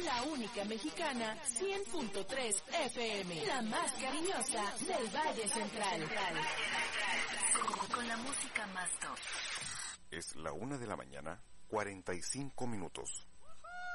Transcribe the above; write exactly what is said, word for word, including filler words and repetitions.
La única mexicana, cien punto tres F M. La más cariñosa del Valle Central. Con la música más top. Es la una de la mañana, cuarenta y cinco minutos.